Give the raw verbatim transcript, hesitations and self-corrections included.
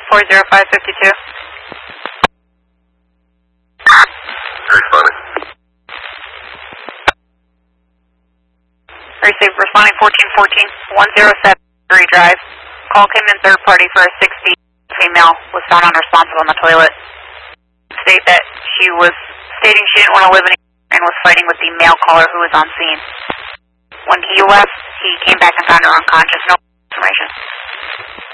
four zero five five two. Very funny. Receive responding fourteen fourteen, one zero seven three drive. Call came in third party for a sixty female was found unresponsive on the toilet. State that she was stating she didn't want to live in and was fighting with the male caller who was on scene. When he left, he came back and found her unconscious. No information.